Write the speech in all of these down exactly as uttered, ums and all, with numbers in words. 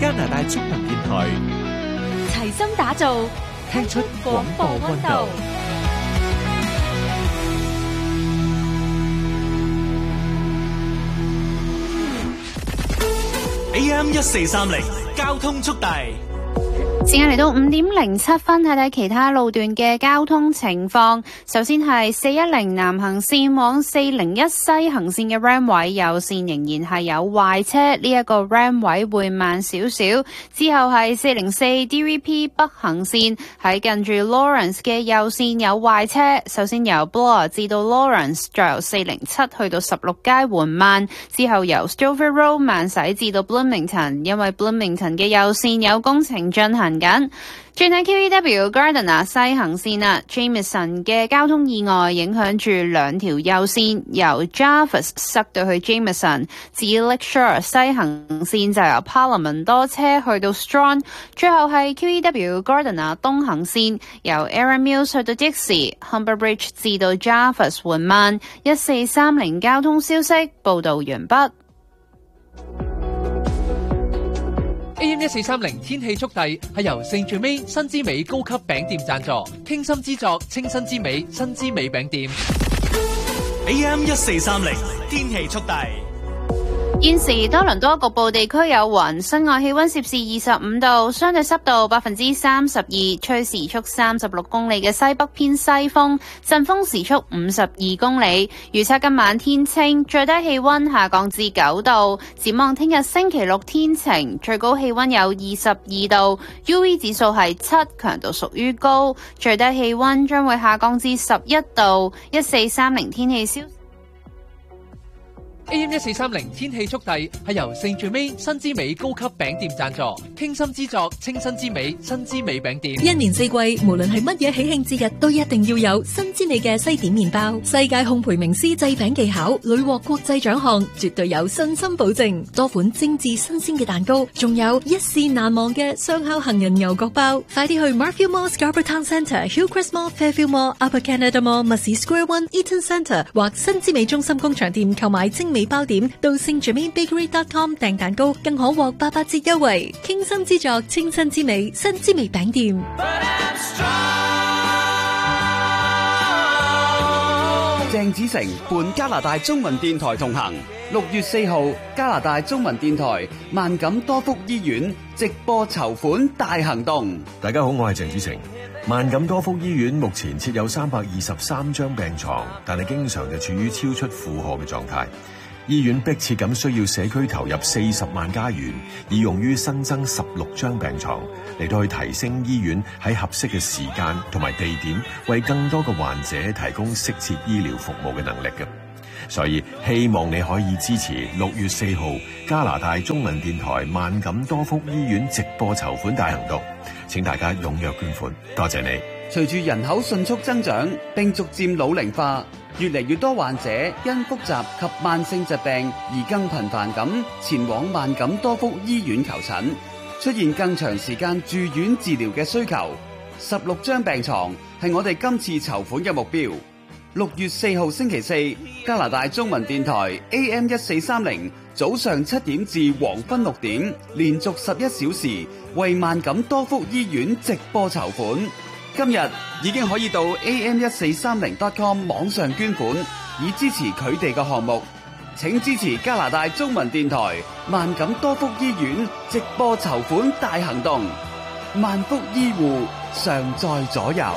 加拿大中文電台， 齊心打造， 聽出廣播溫度。A M 一四三零交通速遞。 時間嚟到五點零七分，睇睇其他路段嘅交通情況。首先係四一零南行線往四零一西行線嘅 Ram 位有線仍然係有壞車，呢、這、一個 Ram 位會慢少少。之後係四零四 D V P 北行線喺近住 Lawrence 嘅右線有壞車，首先由 Bloor 至到 Lawrence， 再由四零七去到十六街緩慢，之後由 Stouffville Road 慢駛至到 Bloomington， 因為 Bloomington 嘅右線有工程進行緊。轉喺 Q E W Gardiner 西行線啊 Jameson 嘅交通意外影響住兩條右線，由 Jarvis 塞到去 Jameson， 至 Lakeshore 西行線就由 Parliament 多車去到 Strong， 最後係 Q E W Gardiner 東行線由 Erin Mills 去到 Dixie Humber Bridge 至到 Jarvis 緩慢。一四三零交通消息報道完畢。 A M 一四三零天氣速遞係由聖最美新之美高級餅店贊助，傾心之作清新之美新之美餅店。 A M 一四三零天氣速遞。 現時多倫多局部地區有雲，室外氣溫攝氏二十五度，相對濕度百分之三十二，吹時速三十六公里嘅西北偏西風，陣風時速五十二公里。預測今晚天清，最低氣溫下降至九度。展望聽日星期六天晴，最高氣溫有二十二度 ，U V 指數係七，強度屬於高，最低氣溫將會下降至十一度。一四三零天氣消息。 A M 一四三零天氣速遞係由聖最美新之美高級餅店贊助，傾心之作清新之美新之美餅店。 一年四季，無論係乜嘢喜慶節日，都一定要有新之美嘅西點麵包。世界烘焙名師製餅技巧，屢獲國際獎項，絕對有信心保證。多款精緻新鮮嘅蛋糕，仲有一試難忘嘅雙烤杏仁牛角包。快啲去 Markfield Mall Scarborough Town Centre、Hillcrest Mall、Fairfield Mall、Upper Canada Mall、Mussey Square One、Eaton Centre 或新之美中心工場店購買精美包點，到 Saint Germain Bakery dot com 訂蛋糕，更可獲八八折優惠。傾心之作，清新之美，新之美餅店。 鄭子誠伴加拿大中文電台同行，六月四號加拿大中文電台萬錦多福醫院直播籌款大行動。 大家好，我係鄭子誠。萬錦多福醫院目前設有三百二十三張病床，但係經常就處於超出負荷嘅狀態。醫院迫切咁需要社區投入四十萬加元，以用於新增十六張病床，嚟到去提升醫院喺合適嘅時間同埋地點，為更多嘅患者提供適切醫療服務嘅能力嘅。所以希望你可以支持六月四號加拿大中文電台萬錦多福醫院直播籌款大行動，請大家踴躍捐款，多謝你。 隨住人口迅速增長並逐漸老齡化，越嚟越多患者因複雜及慢性疾病而更頻繁咁前往萬錦多福醫院求診，出現更長時間住院治療嘅需求。十六張病床係我哋今次籌款嘅目標。六月四號星期四，加拿大中文電台 A M 一四三零早上七點至黃昏六點，連續十一小時為萬錦多福醫院直播籌款。今日已經可以到 A M 一四三零 dot com 網上捐款，以支持佢哋嘅項目。請支持加拿大中文電台萬錦多福醫院直播籌款大行動。萬福醫護常在左右。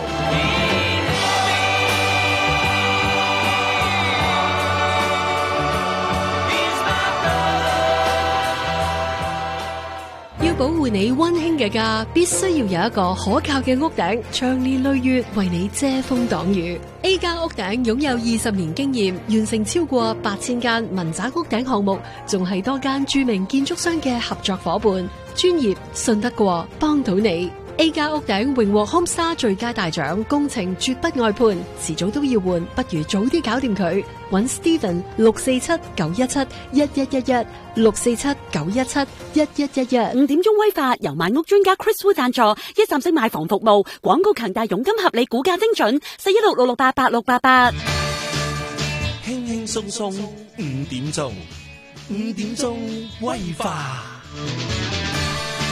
要保護你溫馨嘅家，必須要有一個可靠嘅屋頂，長年累月為你遮風擋雨。A 加屋頂擁有二十年經驗，完成超過八千間民宅屋頂項目，仲係多間著名建築商嘅合作伙伴，專業信得過，幫到你。A 加屋頂榮獲 Homestar 最佳大獎，工程絕不外判，遲早都要換，不如早啲搞掂佢。搵 Steven 六四七九一七一一一一六四七九一七一一一一。 五點鐘威化由買屋專家 Chris Wu 贊助，一站式買房服務，廣告強大，佣金合理，估價精準，四一六六六八八六八八。 輕輕鬆鬆五點鐘，五點鐘威化。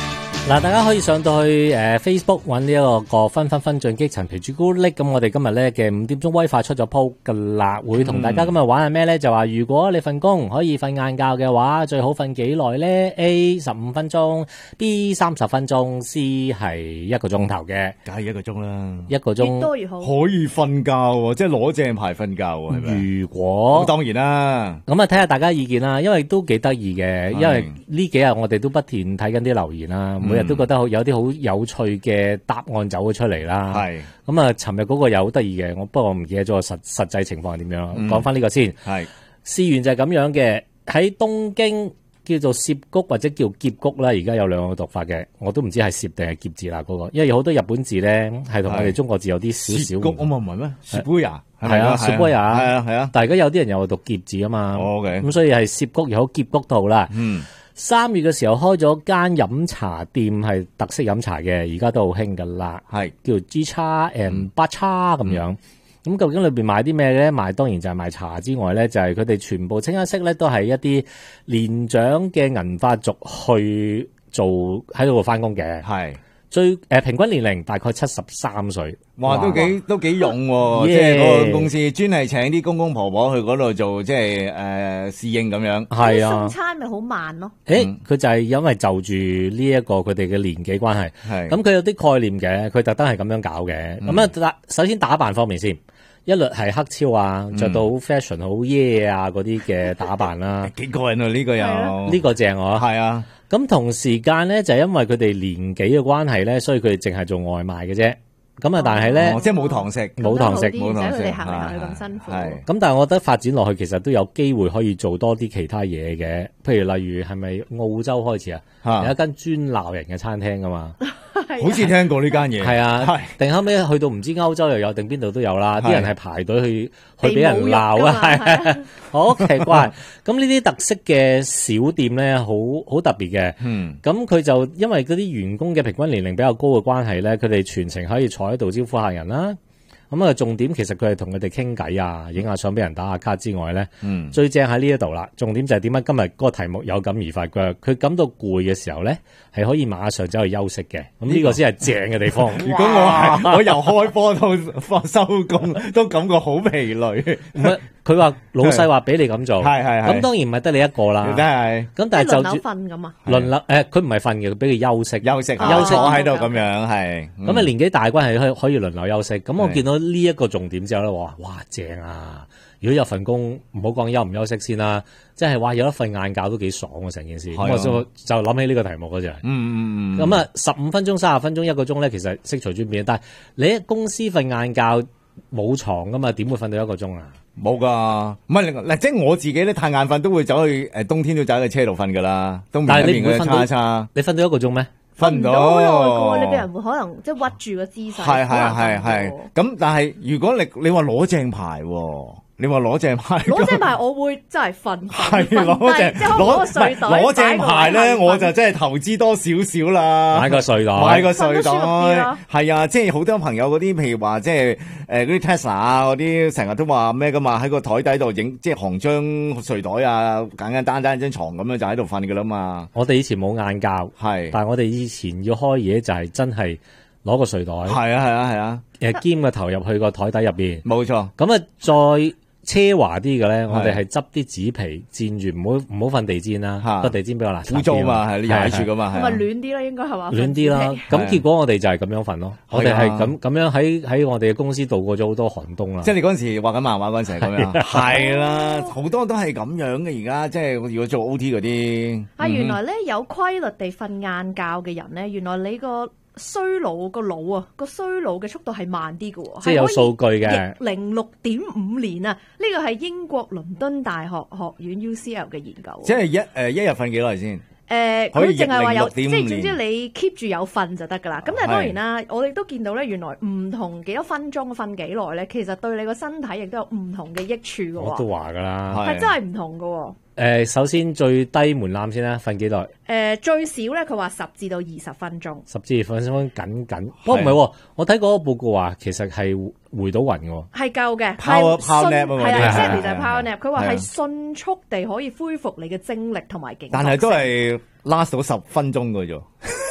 嗱，大家可以上到去誒、呃、Facebook 揾呢一個個分分分進擊陳皮朱古力，咁我哋今日咧嘅五點鐘威化出咗鋪噶啦，會同大家今日玩係咩咧？就話如果你份工可以瞓晏覺嘅話，最好瞓幾耐咧 ？A 十五分鐘 ，B 三十分鐘 ，C 係一個鐘頭嘅， 梗係一個鐘啦， 一個鐘越多越好， 可以瞓覺喎，即係攞正牌瞓覺喎，係咪？ 如果當然啦， 咁啊睇下大家意見啦，因為都幾得意嘅，因為呢幾日我哋都不斷睇緊啲留言啦，每日都覺得好有啲好有趣嘅答案走咗出嚟啦。係咁啊，尋日嗰個又好得意嘅，我不過我唔記得咗個實實際情況係點樣。講翻呢個先，係事源就係咁樣嘅，喺東京叫做涉谷或者叫劫谷啦，而家有兩個讀法嘅，我都唔知係涉定係劫字啦嗰個，因為有好多日本字咧係同我哋中國字有啲少少。涉谷我唔係咩？涉谷呀，係啊，涉谷呀，係啊係啊。但係而家有啲人又讀劫字啊嘛。OK，咁所以係涉谷又好劫谷都好啦。嗯。三月嘅時候開咗間飲茶店，係特色飲茶嘅，而家都好興噶啦，係叫做 G 叉 and 八叉咁樣。咁、嗯、究竟裏邊賣啲咩咧？賣當然就係賣茶之外咧，就係佢哋全部清一色咧，都係一啲年長嘅銀髮族去做喺度翻工嘅，係。最誒、呃、平均年齡大概七十三歲， 哇，都幾都幾勇喎！即係嗰個公司專係請啲公公婆婆去嗰度做，即係誒侍應咁樣。係啊， 送餐咪好慢咯。 誒、欸，佢就係因為就住呢一個佢哋嘅年紀關係，係咁佢有啲概念嘅，佢特登係咁樣搞嘅。咁啊、嗯，首先打扮方面先。一律係黑超啊，着到好 fashion 好耶啊嗰啲嘅打扮啦， 幾過癮啊！呢個又呢個正我係啊。 咁同時間咧就係因為佢哋年紀嘅關係咧，所以佢哋淨係做外賣嘅啫。咁啊，但係咧， 即係冇堂食， 冇堂食， 冇堂食，佢哋行嚟行去咁辛苦。 係咁，但係我覺得發展落去，其實都有機會可以做多啲其他嘢嘅。譬如例如係咪澳洲開始啊？有一間專鬧人嘅餐廳噶嘛？ 好似聽過呢間嘢，係啊，定後尾去到唔知歐洲又有定邊度都有啦，啲人係排隊去去俾人鬧啊，係好奇怪。咁呢啲特色嘅小店咧，好好特別嘅。嗯，咁佢就因為嗰啲員工嘅平均年齡比較高嘅關係咧，佢哋全程可以坐喺度招呼客人啦。咁啊，重點其實佢係同佢哋傾偈啊，影下相俾人打下卡之外咧，嗯，最正喺呢一度啦。重點就係點解今日嗰個題目有感而發嘅？佢感到攰嘅時候咧，係可以馬上走去休息嘅。咁呢個先係正嘅地方。 如果我係我由開波到放收工，都感覺好疲累。唔係， 佢話老細話俾你咁做，係係係。咁當然唔係得你一個啦， 真係。 咁但係就輪流瞓咁啊？ 輪流誒，佢唔係瞓嘅，佢俾佢休息， 休息休息，我喺度咁樣係。咁啊年紀大關係可以可以輪流休息。咁我見到呢一個重點之後咧，哇哇正啊！如果有份工，唔好講休唔休息先啦，即係話有一瞓晏覺都幾爽啊！成件事，咁我就就諗起呢個題目嗰陣。嗯嗯嗯。咁啊，十五分鐘、三十分鐘、一個鐘咧，其實悉隨尊便。但係你喺公司瞓晏覺冇床噶嘛，點會瞓到一個鐘啊？ 冇噶，唔係嗱，即係我自己咧太眼瞓都會走去誒，冬天都走喺車度瞓噶啦，都唔係面嘅叉叉。 你瞓到一個鐘咩？ 瞓唔到耐嘅，你俾人會可能即係屈住個姿勢。 係係係係。咁但係如果你你話攞正牌，你話攞正牌， 攞正牌我會真係瞓。 係攞正，即係攞個睡袋。攞正牌咧，我就真係投資多少少啦。 買個睡袋， 買個睡袋。係啊，即係好多朋友嗰啲，譬如話即係誒嗰啲 Tesla 啊嗰啲，成日都話咩噶嘛？喺個台底度影，即係行張睡袋啊，簡簡單單張床咁樣就喺度瞓噶啦嘛。 我哋以前冇晏覺，係，但係我哋以前要開嘢就係真係攞個睡袋。係啊係啊係啊， 誒兼個頭入去個台底入邊。 冇錯。 咁啊再。奢華啲嘅咧，我哋係執啲紙皮墊住，唔好唔好瞓地氈啦，個地氈比較難污糟嘛，係你踩住噶嘛，係咪暖啲啦？應該係嘛？ 暖啲啦，咁結果我哋就係咁樣瞓咯，我哋係咁咁樣喺喺我哋嘅公司度過咗好多寒冬啦。 即係你嗰陣時畫緊漫畫嗰陣時係咁樣，係啦，好多都係咁樣嘅。而家即係如果做 O T 嗰啲， 啊原來咧有規律地瞓晏覺嘅人咧，原來你個衰老個腦啊，個衰老嘅速度係慢啲嘅喎， 即係有數據嘅。 零六點五年啊，呢個係英國倫敦大學學院 U C L 嘅研究。 即係一誒一日瞓幾耐先？ 誒，佢淨係話有，即係總之你 keep 住有瞓就得㗎啦。咁但係當然啦，我哋都見到咧，原來唔同幾多分鐘瞓幾耐咧，其實對你個身體亦都有唔同嘅益處㗎喎。 我都話㗎啦， 係真係唔同㗎喎。 誒，首先最低門檻先啦，瞓幾耐？誒、 呃，最少咧，佢話十至到二十分鐘。 十至二十分鐘緊緊，不過唔係，我睇嗰個報告話，其實係回到暈嘅。 係夠嘅 ，power power nap 係啊 exactly 就係 power nap。佢話係迅速地可以恢復你嘅精力同埋勁。 但係都係 last 到十分鐘嘅啫。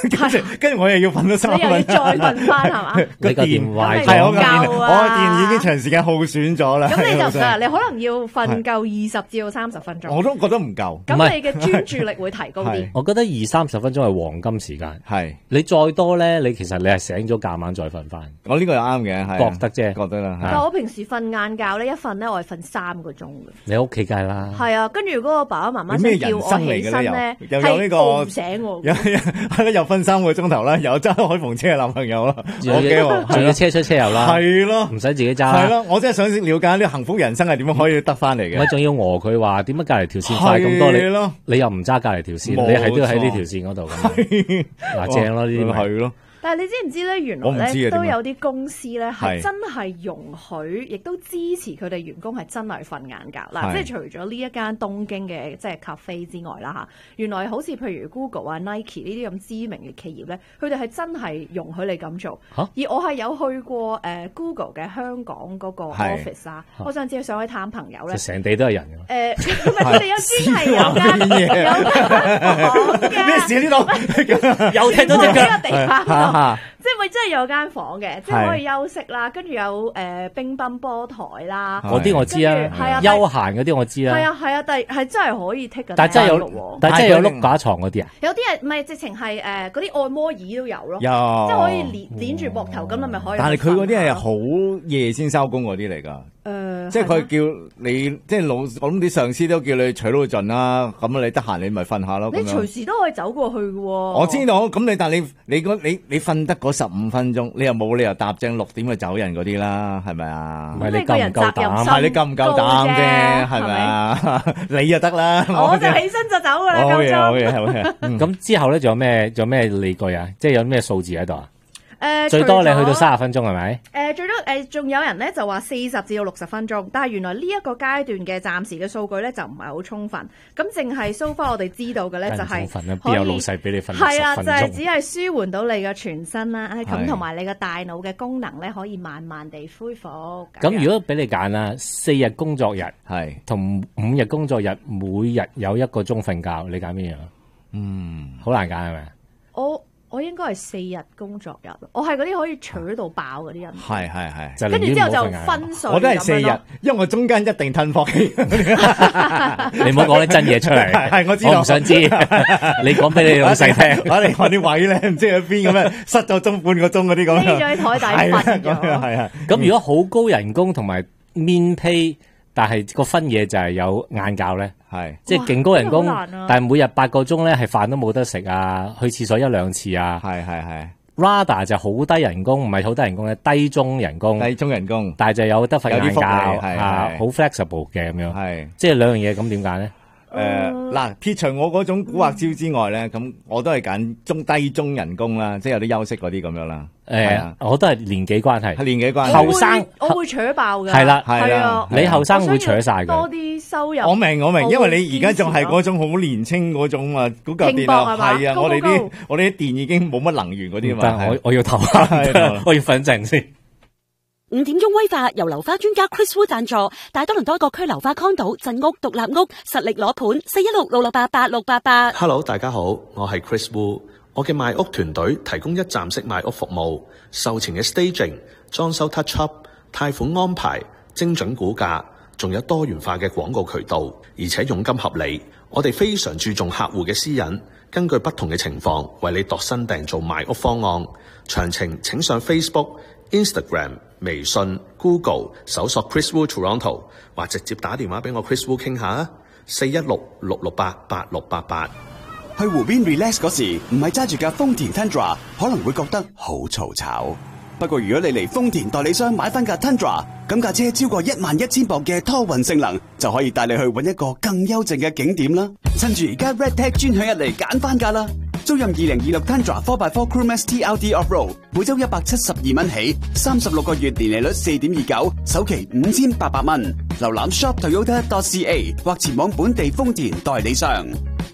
跟住跟住我又要瞓咗三分， 你又要再瞓翻係嘛？ 你個電壞係我個電， 我個電已經長時間耗損咗啦。 咁你就唔得，你可能要瞓夠二十至到三十分鐘。 我都覺得唔夠。 咁你嘅專注力會提高啲。 我覺得二三十分鐘係黃金時間。 係你再多咧，你其實你係醒咗夾晚再瞓翻。 我呢個又啱嘅，係覺得啫， 覺得啦。 但我平時瞓晏覺咧，一瞓咧我係瞓三個鐘嘅。 你屋企梗係啦。 係啊，跟住嗰個爸爸媽媽先叫我起身咧， 又有呢個唔醒我。 有係咧，又瞓三個鐘頭啦，又揸海篷車嘅男朋友啦，我驚仲要車出車遊啦， 係咯， 唔使自己揸。 係咯，我真係想了解呢個幸福人生係點樣可以得翻嚟嘅。 咪仲要餓佢話點解隔離條線快咁多？你你又唔揸隔離條線，你係都要喺呢條線嗰度咁。嗱正咯，呢啲咪係咯。 但係你知唔知咧？原來咧都有啲公司咧係真係容許，亦都支持佢哋員工係真係瞓晏覺嗱。即係除咗呢一間東京嘅即係 cafe 之外啦嚇，原來好似譬如 Google 啊、Nike 呢啲咁知名嘅企業咧，佢哋係真係容許你咁做。而我係有去過誒 Google 嘅香港嗰個 office 啊，我上次去上去探朋友咧， 成地都係人嘅。誒，佢哋有專係有間有間咩事呢度？ 有聽到隻腳。 地方即係咪真係有間房嘅，即係可以休息啦，跟住有誒乒乓波台啦， 嗰啲我知啊，休閒嗰啲我知啦。 係啊係啊，但係係真係可以 take 嘅。 但係真係有，但係真係有碌架床嗰啲啊？ 有啲係唔係直情係誒嗰啲按摩椅都有咯， 有即係可以連連住膊頭咁，你咪可以。 但係佢嗰啲係好夜先收工嗰啲嚟㗎。 誒， 即係佢叫你，即係老，我諗啲上司都叫你取到盡啦。咁你得閒你咪瞓下咯。 你隨時都可以走過去嘅喎。 我知道，咁你但係你你你你瞓得嗰十五分鐘，你又冇理由搭正六點去走人嗰啲啦，係咪啊？ 唔係你夠唔夠膽？ 唔係你夠唔夠膽啫？係咪啊？你就得啦。 我就起身就走㗎啦。 好嘢，好嘢，好嘢。 咁之後咧，仲有咩？仲有咩理據啊？即係有咩數字喺度啊？ 誒， 最多你去到三十分鐘係咪？ 誒，最多誒，仲有人咧就話四十至到六十分鐘，但係原來呢一個階段嘅暫時嘅數據咧就唔係好充分，咁淨係 so far 我哋知道嘅咧就係邊有老細俾你瞓係啊，就係只係舒緩到你嘅全身啦，咁同埋你嘅大腦嘅功能咧可以慢慢地恢復。 咁如果俾你揀啦，四日工作日係同五日工作日，每日有一個鐘瞓覺，你揀邊樣？嗯，好難揀係咪？ 我。我應該係四日工作日，我係嗰啲可以取到爆嗰啲人。 係係係， 跟住之後就分水。 我都係四日，因為我中間一定吞火氣。 你唔好講啲真嘢出嚟， 係我知道， 我唔想知。你講俾你老細聽， 我哋我啲位咧唔知喺邊咁樣，失咗鐘半個鐘嗰啲咁樣。 匿咗喺台底瞓咗。 係啊， 咁如果好高人工同埋面 pay，但係個分嘢就係有晏覺咧，係即係勁高人工，啊、但係每日八個鐘咧係飯都冇得食啊，去廁所一兩次啊，係係係。Rada 就好低人工，唔係好低人工咧，低中人工，低中人工，但係就有得瞓晏覺，啊，好 flexible 嘅咁樣，係即係兩樣嘢，咁點解咧？誒，嗱，撇除我嗰種蠱惑招之外咧，咁我都係揀中低中人工啦，即係有啲休息嗰啲咁樣啦。誒，我都係年紀關係，係年紀關係。後生我會扯爆㗎， 係啦係啦，你後生會扯晒嘅。 多啲收入。 我明我明，因為你而家仲係嗰種好年輕嗰種啊，嗰嚿電啊，係啊，我哋啲我哋啲電已經冇乜能源嗰啲嘛。我我要唞下，我要瞓陣先。 五點鐘威化由流花專家 Chris Wu 贊助，大多倫多各區流花康島鎮屋獨立屋實力攞盤，四一六六六八八六八八。 Hello， 大家好，我係 Chris Wu， 我嘅賣屋團隊提供一站式賣屋服務，售前嘅 staging、裝修 touch up、貸款安排、精準估價，仲有多元化嘅廣告渠道，而且佣金合理。我哋非常注重客戶嘅私隱，根據不同嘅情況為你度身訂做賣屋方案。詳情請上 Facebook、Instagram、微信、Google 搜索 Chris Wu Toronto， 或直接打電話俾我 Chris Wu 傾下啊，四一六六六八八六八八。 去湖邊 relax 嗰時，唔係揸住架豐田 Tundra， 可能會覺得好嘈吵。不過如果你嚟豐田代理商買翻架 Tundra， 咁架車超過一萬一千磅嘅拖運性能，就可以帶你去搵一個更幽靜嘅景點啦。趁住而家 Red Tag 專享日嚟揀翻架啦！租任二零二六 Tundra 四 by 四 Crewmax T L D Off-Road， 每周一百七十二蚊起，三十六個月年利率四點二九，首期五千八百蚊。瀏覽 shop toyota dot c a 或前往本地豐田代理商。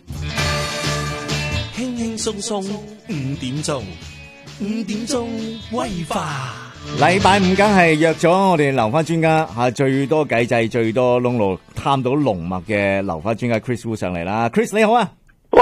輕輕鬆鬆五點鐘，五點鐘威化。 禮拜五梗係約咗我哋流花專家吓，最多計仔、最多窿路探到龍脈嘅流花專家 Chris Wu 上嚟啦。Chris 你好啊， 喂。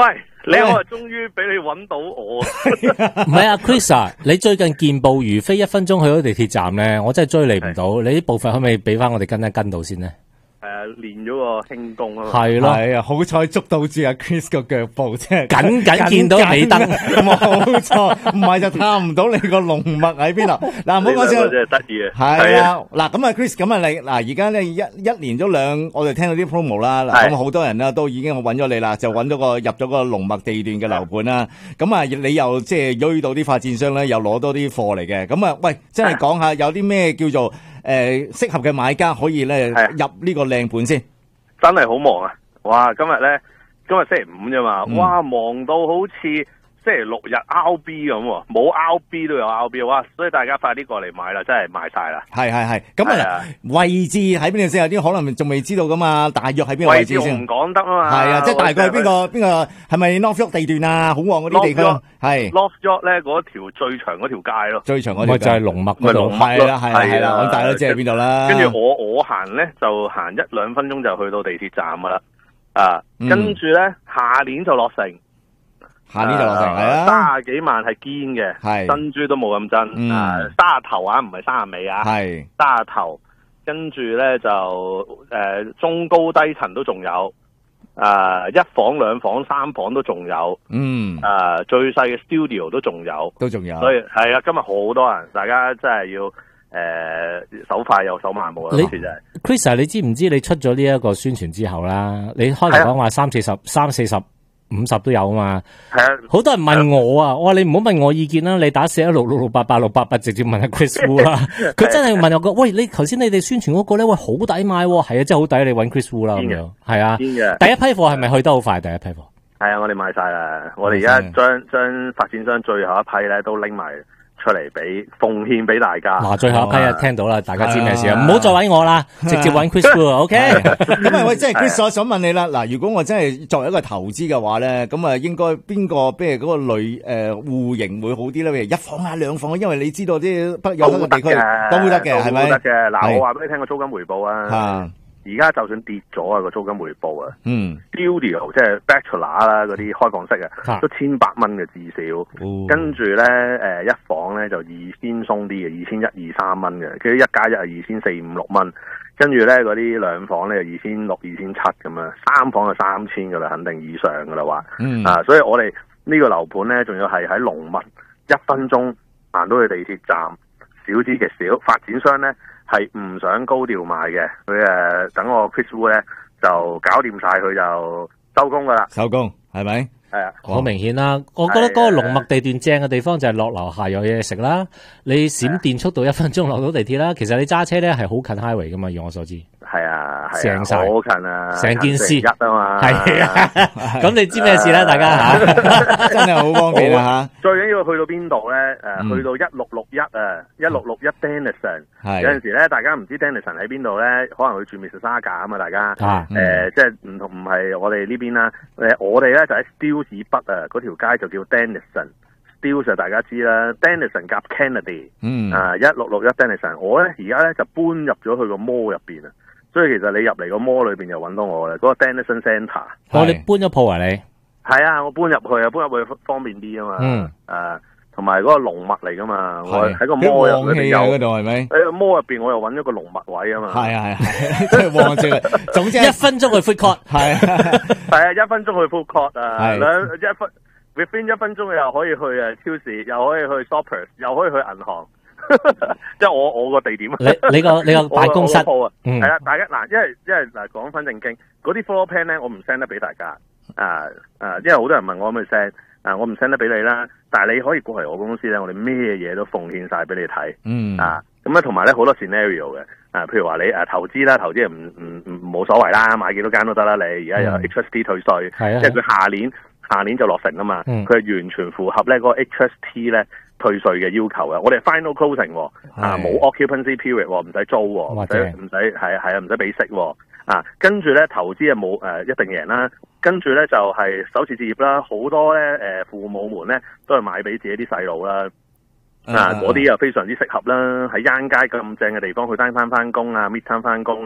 你我終於俾你揾到我。 唔係啊 ，Chris 啊，你最近健步如飛，一分鐘去到地鐵站咧，我真係追你唔到。你啲步伐可唔可以俾翻我哋跟一跟到先咧？ 誒，練咗個輕功啊嘛， 係咯， 係啊，好彩捉到住阿 Chris 個腳步，即係緊緊見到尾燈， 冇錯，唔係就探唔到你個龍脈喺邊度。嗱，唔好講笑， 真係得意啊！ 係啊，嗱，咁啊 Chris，咁啊你嗱，而家咧一一連咗兩，我哋聽到啲 promo 啦，咁好多人啦都已經揾咗你啦，就揾咗個入咗個龍脈地段嘅樓盤啦。咁啊，你又即係追到啲發展商咧，又攞多啲貨嚟嘅。咁啊，喂，真係講下有啲咩叫做誒適合嘅買家可以咧入呢個靚盤先。 真係好忙啊！哇，今日咧，今日星期五啫嘛， 嗯、 哇，忙到好似星期六日 R B 咁，冇 R B 都有 R B， 哇！所以大家快啲過嚟買啦，真係賣晒啦。 係係係，咁啊位置喺邊度先？有啲可能仲未知道噶嘛，大約喺邊個位置先？ 位置我唔講得啊嘛。 係啊，即係大概係邊個邊個？係咪 North York 地段啊？好旺嗰啲地區係 North York 咧，嗰條最長嗰條街咯。 最長嗰條就係龍脈嗰度，係啦係啦係啦， 咁大家都知喺邊度啦。 跟住我我行咧就行一兩分鐘就去到地鐵站噶啦。啊，跟住咧下年就落成。 下年就落成係啊， 三十幾萬係堅嘅，係珍珠都冇咁真，嗯、啊，三十頭啊，唔係三十尾啊，係三十頭，跟住咧就誒、呃、中高低層都仲有，誒、呃、一房兩房三房都仲有，嗯，誒、呃、最細嘅 studio 都仲有， 都仲有， 所以係啊，今日好多人，大家真係要誒、呃、手快又手慢冇啊，其實 Chris 你知唔知你出咗呢一個宣傳之後啦？你開頭講話三四十三四十。五十都有啊嘛，係啊，好多人問我啊，我話你唔好問我意見啦，你打四一六六六八八六八八直接問下 Chris Wu 啦，佢真係問我個，喂，你頭先你哋宣傳嗰個咧，喂好抵買，係啊，真係好抵，你揾 Chris Wu 啦咁樣，係啊，第一批貨係咪去得好快？第一批貨係啊，我哋買晒啦，我哋而家將將發展商最後一批咧都拎埋出嚟俾奉獻俾大家。 嗱，最後一批啊，聽到啦，大家知咩事啊？唔好再揾我啦，直接揾 Chris Wu，OK？ 咁啊，喂，即係 Chris，我想問你啦，嗱，如果我真係作為一個投資嘅話咧，咁啊，應該邊個，譬如嗰個類誒戶型會好啲咧？譬如一房啊、兩房，因為你知道啲北有個地區都得嘅，係咪？ 都得嘅。嗱，我話俾你聽個租金回報啊。而家就算跌咗啊個租金回報啊，嗯 ，studio 即係 bachelor 啦嗰啲開放式啊，都千八蚊嘅至少，哦、跟住咧誒一房咧就二千鬆啲嘅，二千一二三蚊嘅，跟住一加一係二千四五六蚊，跟住咧嗰啲兩房咧就二千六二千七咁樣，三房就三千噶啦，肯定以上噶啦話，嗯、啊，所以我哋呢個樓盤咧仲要係喺龍脈一分鐘行到去地鐵站，少之極少，發展商咧。係唔想高調賣嘅，佢誒等我 Chris Wu 咧就搞掂晒佢就收工噶啦， 收工係咪？ 係啊， 好明顯啦。我覺得嗰個龍脈地段正嘅地方就係落樓下有嘢食啦，你閃電速度一分鐘落到地鐵啦。其實你揸車咧係好近 highway 噶嘛，以我所知。 係啊， 正晒， 好近啊， 成件事一啊嘛。 係啊，咁你知咩事咧？大家吓， 真係好方便啊吓。 最緊要去到邊度咧？誒，去到一六六一啊，一六六一 Denison。有陣時咧，大家唔知 Denison 喺邊度咧，可能去住 Mississauga 啊嘛，大家。誒，即係唔同，唔係我哋呢邊啦。誒，我哋咧就喺 Steeles 以北啊，嗰條街就叫 Denison。Steeles 就大家知啦 ，Denison 夾 Kennedy。嗯。啊，一六六一 Denison，我咧而家咧就搬入咗去個 mall 入邊啊。所以其實你入嚟個 mall 裏邊就揾到我嘅，嗰、那個 Denison Centre。 我哋搬咗鋪啊，你係啊，我搬入去啊，搬入去方便啲啊嘛。嗯。誒，同埋嗰個龍脈嚟噶嘛，我喺個 mall 入邊有嗰度係咪？喺個 mall 入邊我又揾咗個龍脈位啊嘛。 係啊係係，即係旺住。總之一分鐘去 food court，係係啊，一分鐘去 food court 啊，兩一分 within 一分鐘又可以去誒超市，又可以去 shoppers， 又可以去銀行。即係我我個地點， 你你個你個辦公室鋪啊，係啦，大家嗱，因為因為嗱講翻正經，嗰啲 floor plan 咧，我唔 send 得俾大家，啊啊，因為好多人問我可唔可以 send，啊，我唔 send 得俾你啦，但係你可以過嚟我公司咧，我哋咩嘢都奉獻晒俾你睇，嗯啊，咁咧同埋咧好多 scenario 嘅，啊，譬如話你誒投資啦，投資唔唔唔冇所謂啦，買幾多間都得啦，你而家有 H S T 退稅，係啊，即係佢下年下年就落成啊嘛，佢係、嗯、完全符合咧嗰個 H S T 咧。退稅嘅要求啊！我哋 final closing 啊，冇 occupancy period，唔使租，唔使唔使係係啊，唔使俾息啊。跟住咧投資啊冇誒一定贏啦。跟住咧就係、是、首次置業啦，好多咧誒、呃、父母們咧都係買俾自己啲細路啦。啊，嗰啲又非常之適合啦。喺 Young 街咁正嘅地方去單餐翻工啊，Midtown 翻工啊，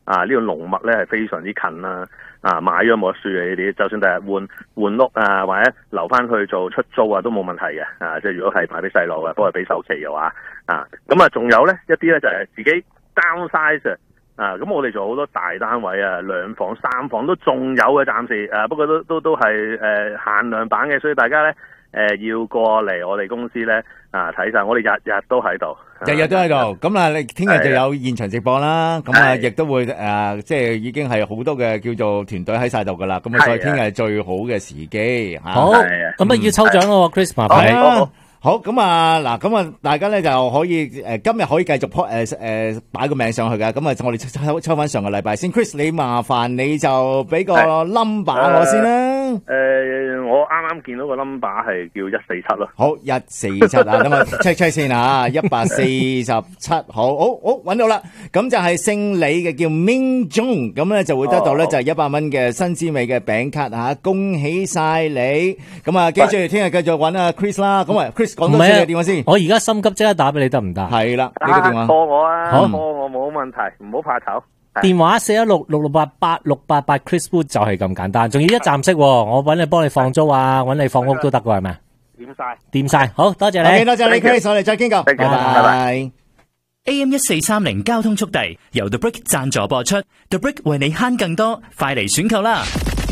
啊，呢、這個龍脈咧係非常之近啦。啊，買咗冇得輸嘅呢啲，就算第日換換屋啊，或者留翻去做出租啊，都冇問題嘅。啊，即係如果係買俾細路嘅，幫佢俾首期嘅話，啊，咁啊，仲有咧一啲咧就係、是、自己 downsize 啊，咁我哋做好多大單位啊，兩房三房都仲有嘅，暫時啊，不過都都都係誒、呃、限量版嘅，所以大家咧誒、呃、要過嚟我哋公司咧啊睇晒，我哋日日都喺度。 日日都喺度，咁啊，你聽日就有現場直播啦，咁啊，亦都會誒、呃，即係已經係好多嘅叫做團隊喺晒度噶啦，咁啊，所以聽日係最好嘅時機嚇。 好，咁啊要抽獎咯 ，Chris 麻煩。 好，好，咁啊嗱，咁啊大家咧就可以誒、呃、今日可以繼續 po 誒誒擺個名上去㗎，咁啊我哋抽抽翻上個禮拜先 ，Chris 你麻煩你就俾個 number 我先啦。 誒、呃，我啱啱見到個 number 係叫一四七咯。 好，一四七啊，咁啊 check check 先啊，一百四十七，好，好，好，揾到啦。咁就係姓李嘅叫 Ming Jong，咁咧就會得到咧就係一百蚊嘅新之美嘅餅卡吓，恭喜晒你。咁啊，記住聽日繼續揾阿 Chris 啦。咁啊 ，Chris 講多次嘅電話先。 我而家心急，即刻打俾你得唔得？ 係啦，呢個電話。 幫我啊， 好， 幫我冇問題，唔好怕醜。 電話四一六六六八八六八八 Chris Wood 就係咁簡單，仲要一站式，我揾你幫你放租啊，揾你放屋都得㗎，係咪？ 掂晒， 掂晒，好多謝你， okay，多謝你 Chris， 我哋再傾過，拜拜。 A M 一四三零交通速遞由 The Brick 贊助播出 ，The Brick 為你慳更多，快嚟選購啦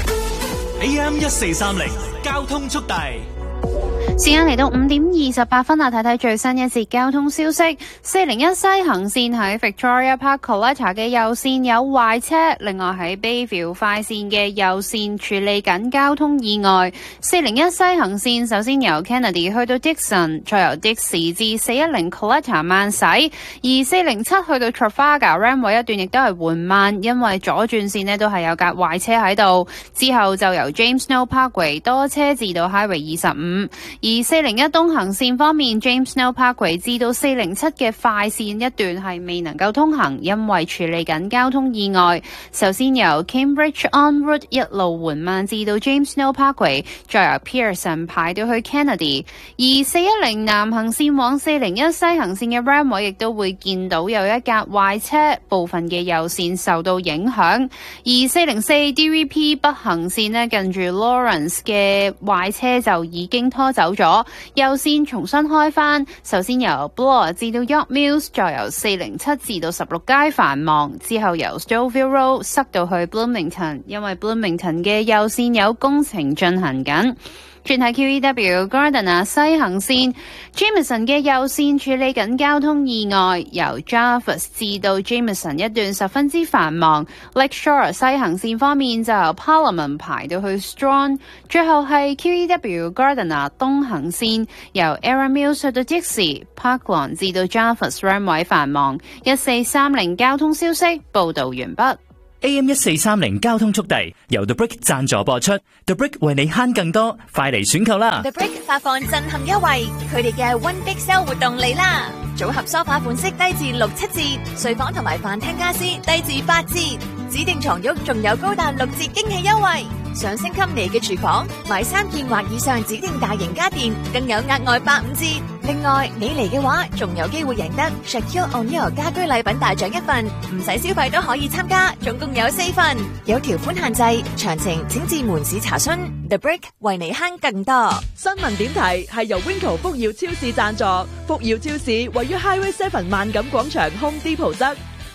！A M 一四三零交通速遞。 時間嚟到五點二十八分啊，睇睇最新一節交通消息。四零一西行線喺 Victoria Park Coletta 嘅右線有壞車，另外喺 Bayview 快線嘅右線處理緊交通意外。四零一西行線首先由 Kennedy 去到 Dixon， 再由 Dixie 至四一零 Coletta 慢駛，而四零七去到 Trafalgar Ramway 一段亦都係緩慢，因為左轉線呢都係有架壞車喺度。之後就由 James Snow Parkway 多車至到 Highway 二十五。而四零一東行線方面 ，James Snow Parkway 至到四零七嘅快線一段係未能夠通行，因為處理緊交通意外。首先由 Cambridge Onward 一路緩慢至到 James Snow Parkway， 再由 Pearson 排到去 Kennedy。而四一零南行線往四零一西行線嘅 Ramway 亦都會見到有一架壞車，部分嘅右線受到影響。而四零四 D V P 北行線呢，近住 Lawrence 嘅壞車就已經拖走咗，右線重新開返。首先由 Bloor 至到 York Mills， 再由四零七至到十六街繁忙，之後由 Stouffville Road 塞到去 Bloomington， 因為 Bloomington 嘅右線有工程進行緊。轉係 Q E W Gardiner 西行線 Jameson 嘅右線處理緊交通意外，由 Jarvis 至到 Jameson 一段十分之繁忙。Lakeshore 西行線方面就由 Parliament 排到去 Strawn， 最後係 Q E W Gardiner 東行線由 Erin Mills 去到 Dixie Parklawn 至到 Jarvis Ramway 繁忙。一四三零交通消息報道完畢。 A M 一四三零交通速遞由 The Brick 贊助播出 ，The Brick 為你慳更多，快嚟選購啦 ！The Brick 發放震撼優惠，佢哋嘅 One Big Sale 活動嚟啦！組合梳化款式低至六七折，睡房同埋飯廳家私低至八折，指定床褥仲有高達六折驚喜優惠。想升級你嘅廚房，買三件或以上指定大型家電，更有額外八五折。另外，你嚟嘅話，仲有機會贏得 Shaquille O'Neal 家居禮品大獎一份，唔使消費都可以參加，總共有四份，有條款限制，詳情請至門市查詢。The Brick 為你慳更多。 新聞點題係由 Winco 福耀超市贊助，福耀超市位於 Highway Seven 萬錦廣場 Home Depot 側。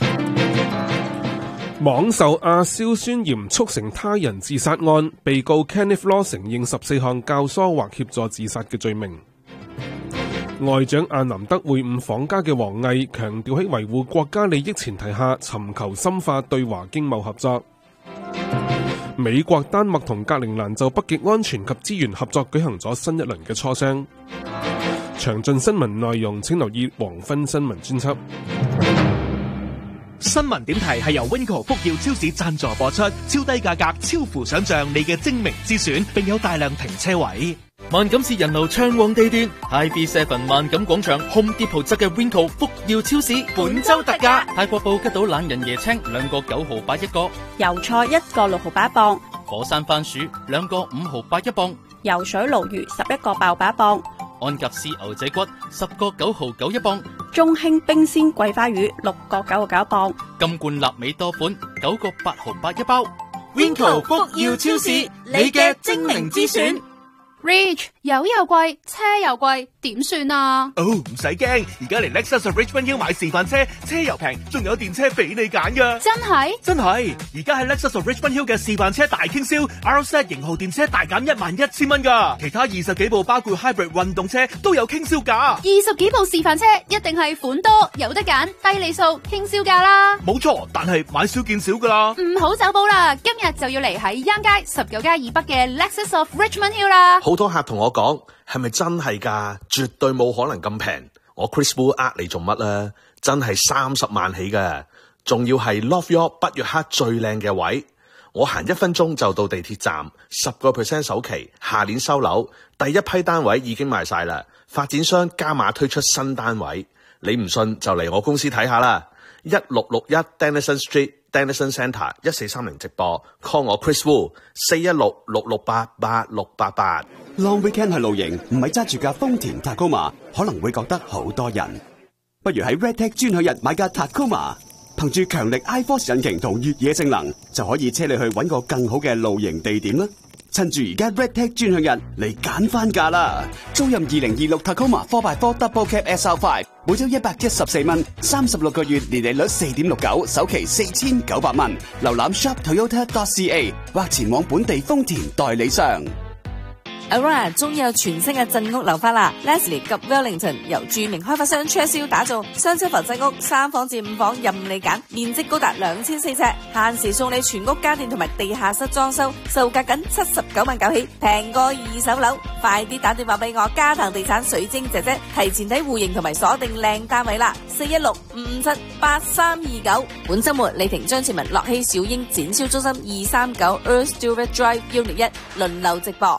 網售亞硝酸鹽促成他人自殺案，被告 Kenneth Law 承認十四項教唆或協助自殺嘅罪名。外長阿南德會晤訪加嘅王毅，強調喺維護國家利益前提下，尋求深化對華經貿合作。美國、丹麥同格陵蘭就北極安全及資源合作舉行咗新一輪嘅磋商。詳盡新聞內容請留意黃昏新聞專輯。 新聞點題係由 Winco 福耀超市贊助播出，超低價格，超乎想象，你嘅精明之選，並有大量停車位。 萬錦市人流暢旺地段 ，I B Seven 萬錦廣場 Home Depot 側嘅 Winco 福耀超市本周特價，泰國布吉島懶人椰青兩個九毫八一個， 油菜一個六毫八一磅， 火山番薯兩個五毫八一磅， 游水鱸魚十一個爆八一磅， 安格斯牛仔骨十個九毫九一磅， 中興冰鮮桂花魚六個九個九一磅， 金冠臘味多款九個八毫八一包。 Winco 福耀超市，你嘅精明之選。 Rich 油又貴，車又貴，點算啊？ 哦，唔使驚，而家嚟 Lexus of Richmond Hill 買示範車，車又平，仲有電車俾你揀噶。 真係？ 真係！而家喺 Lexus of Richmond Hill 嘅示範車大傾銷 ，R Z 型號電車大減一萬一千蚊噶，其他二十幾部包括 Hybrid 運動車都有傾銷價。 二十幾部示範車一定係款多，有得揀，低利數，傾銷價啦。 冇錯，但係買少見少噶啦。 唔好走寶啦，今日就要嚟喺央街十九街以北嘅 Lexus of Richmond Hill 啦。 好多客同我講，係咪真係㗎？絕對冇可能咁平。我 Chris Wu 呃你做乜啊？真係三十萬起㗎，仲要係 Love York 北約克最靚嘅位。我行一分鐘就到地鐵站，十個 percent 首期，下年收樓，第一批單位已經賣晒啦。發展商加碼推出新單位，你唔信就嚟我公司睇下啦。一六六一 Denison Street。Denison Centre 一四三零直播 call 我 Chris Wu 四一六六六八八六八八。 Long weekend 去露營，唔係揸住架豐田 Tacoma， 可能會覺得好多人。不如喺 Redtech 專享日買架 Tacoma， 憑住強力 iForce 引擎同越野性能，就可以車你去揾個更好嘅露營地點啦。趁住而家 Redtech 專享日嚟揀翻價啦！租任二零二六 Tacoma 四 by 四 Double Cab S R 五， 每周一百一十四蚊，三十六個月年利率四點六九，首期四千九百蚊。瀏覽 shop toyota dot c a 或前往本地豐田代理商。 Aurora 終於有全新嘅鎮屋樓花啦 ！Leslie 及 Wellington 由著名開發商 Churchill 打造雙車浮鎮屋，三房至五房任你揀，面積高達兩千四尺，限時送你全屋家電同埋地下室裝修，售價僅七十九萬九起，平過二手樓。快啲打電話俾我嘉騰地產水晶姐姐，提前睇戶型同埋鎖定靚單位啦！四一六五五七八三二九。本週末李婷張志文、樂希小英展銷中心二三九 Earl Stewart Drive Unit 一輪流直播。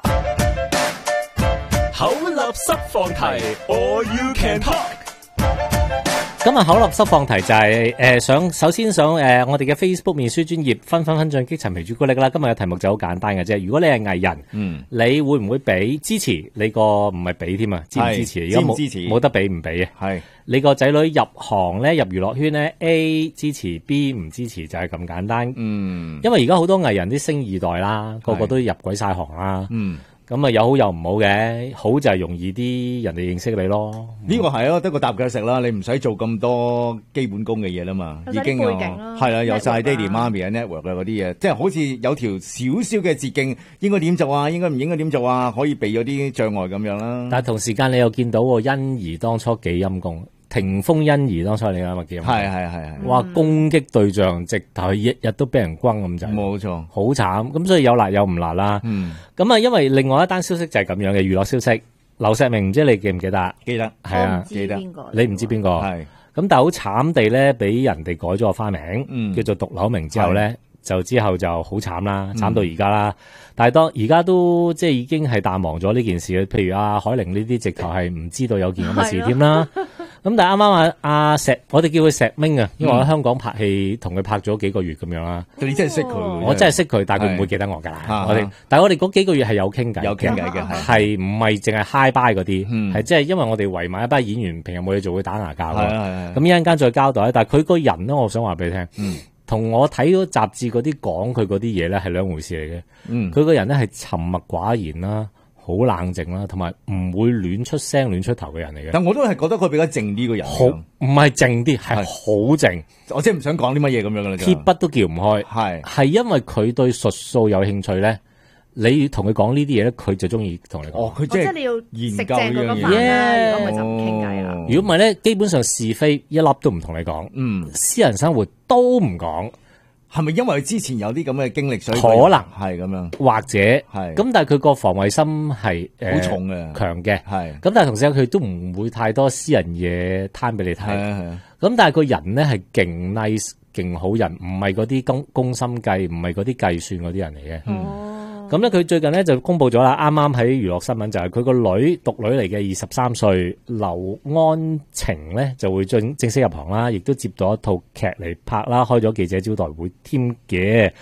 口立濕放題 ，All You Can Talk。 今日口立濕放題就係、是、誒、呃、想首先想誒、呃、我哋嘅 Facebook 面書專頁分分分進擊陳皮朱古力啦。今日嘅題目就好簡單嘅啫。如果你係藝人，嗯，你會唔會俾支持你個唔係俾添啊？支唔支持？而家冇支持，冇得俾唔俾啊？係你個仔女入行咧，入娛樂圈咧 ，A 支持 ，B 唔支持就係咁簡單。嗯，因為而家好多藝人啲星二代啦，個個都入鬼晒行啦。嗯。咁啊，有好有唔好嘅，好就係容易啲人哋認識你咯。呢個係咯，得個搭腳食啦，你唔使做咁多基本功嘅嘢啦嘛，已經係啦，有晒爹哋媽咪嘅 network 嘅嗰啲嘢，即係好似有條少少嘅捷徑，應該點做啊？應該唔應該點做啊？可以避咗啲障礙咁樣啦。但係同時間你又見到欣宜當初幾陰功。霆鋒欣宜當初你啱咪叫？係係係係，哇！攻擊對象直頭日日都俾人轟咁就，冇錯，好慘。咁所以有辣有唔辣啦。嗯，咁啊，因為另外一單消息就係咁樣嘅娛樂消息，劉錫明唔知你記唔記得？記得，係啊，記得。你唔知邊個？係。咁但係好慘地咧，俾人哋改咗個花名，嗯、叫做獨柳明之後咧，就之後就好慘啦，慘到而家啦。嗯、但係當而家都即係已經係淡忘咗呢件事。譬如阿海玲呢啲，直頭係唔知道有件咁嘅事添啦。咁但係啱啱阿阿石，我哋叫佢石明啊，因為我喺香港拍戲，同佢拍咗幾個月咁樣啦。你真係識佢？我真係識佢，但係佢唔會記得我㗎啦。我哋，但係我哋嗰幾個月係有傾偈，有傾偈嘅，係唔係淨係 high bye 嗰啲？係即係因為我哋圍埋一班演員，平日冇嘢做會打牙交。係係。咁一陣間再交代。但係佢個人咧，我想話俾你聽，同我睇嗰雜誌嗰啲講佢嗰啲嘢咧係兩回事嚟嘅。嗯，佢個人咧係沉默寡言啦。好冷靜啦，同埋唔會亂出聲、亂出頭嘅人嚟嘅。但我都係覺得佢比較靜啲個人。好，唔係靜啲，係好靜。我即係唔想講啲乜嘢咁樣噶啦。鐵筆都叫唔開。係係因為佢對術數有興趣咧，你同佢講呢啲嘢咧，佢就中意同你講。哦，佢即係你要研究呢樣嘢。如果唔係就唔傾偈啦。如果唔係咧，基本上是非一粒都唔同你講。嗯，私人生活都唔講。係咪因為佢之前有啲咁嘅經歷，所以可能係咁樣，或者係咁？但係佢個防衛心係誒好重嘅，強嘅係。咁但係同時間佢都唔會太多私人嘢攤俾你睇。係啊，咁但係個人咧係勁 nice、勁好人，唔係嗰啲攻攻心計，唔係嗰啲計算嗰啲人嚟嘅。嗯。咁咧，佢最近咧就公布咗啦，啱啱喺娛樂新聞就係佢個女獨女嚟嘅，二十三歲劉安晴咧就會正正式入行啦，亦都接咗一套劇嚟拍啦，開咗記者招待會添嘅。